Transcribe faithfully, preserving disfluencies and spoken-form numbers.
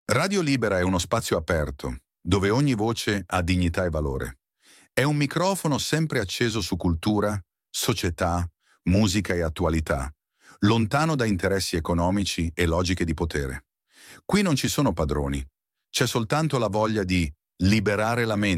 Radio Libera è uno spazio aperto, dove ogni voce ha dignità e valore. È un microfono sempre acceso su cultura, società, musica e attualità, lontano da interessi economici e logiche di potere. Qui non ci sono padroni, c'è soltanto la voglia di liberare la mente